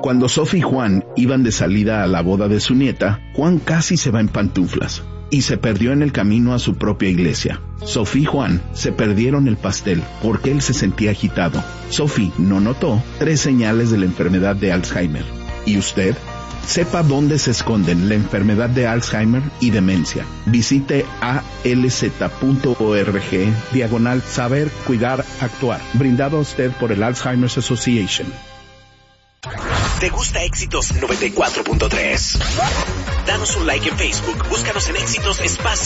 Cuando Sophie y Juan iban de salida a la boda de su nieta, Juan casi se va en pantuflas y se perdió en el camino a su propia iglesia. Sophie y Juan se perdieron el pastel porque él se sentía agitado. Sophie no notó 3 señales de la enfermedad de Alzheimer. ¿Y usted? Sepa dónde se esconden la enfermedad de Alzheimer y demencia. Visite alz.org/saber, cuidar, actuar. Brindado a usted por el Alzheimer's Association. ¿Te gusta Éxitos 94.3? Danos un like en Facebook, búscanos en Éxitos Espacio